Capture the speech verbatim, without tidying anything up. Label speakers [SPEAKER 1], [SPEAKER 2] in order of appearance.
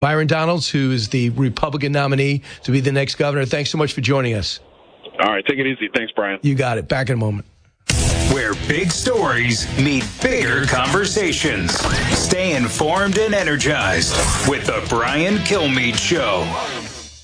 [SPEAKER 1] Byron Donalds, who is the Republican nominee to be the next governor. Thanks so much for joining us.
[SPEAKER 2] All right, take it easy. Thanks, Brian.
[SPEAKER 1] You got it. Back in a moment.
[SPEAKER 3] Where big stories meet bigger conversations. Stay informed and energized with the Brian Kilmeade Show.